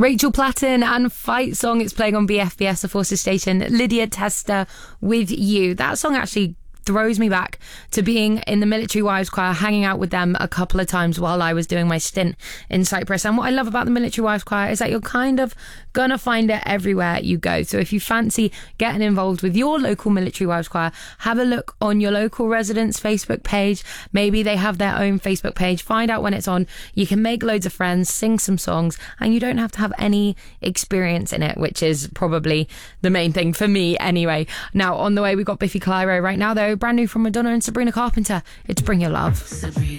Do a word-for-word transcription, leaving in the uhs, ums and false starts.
Rachel Platten and Fight Song. It's playing on B F B S, the Forces station. Lydia Testa, With You. That song actually throws me back to being in the Military Wives Choir, hanging out with them a couple of times while I was doing my stint in Cyprus. And what I love about the Military Wives Choir is that you're kind of gonna find it everywhere you go. So if you fancy getting involved with your local Military Wives Choir, have a look on your local residents' Facebook page. Maybe they have their own Facebook page. Find out when it's on. You can make loads of friends, sing some songs, and you don't have to have any experience in it, which is probably the main thing for me anyway. Now, on the way, we've got Biffy Clyro right now, though. Brand new from Madonna and Sabrina Carpenter. It's Bring Your Love. Sabrina.